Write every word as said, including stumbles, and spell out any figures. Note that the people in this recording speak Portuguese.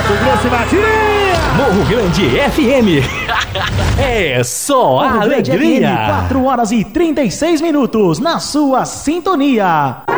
Mato Grosso e Matirinha! Morro Grande F M. É só a Morro Grande F M, alegria. quatro horas e trinta e seis minutos na sua sintonia.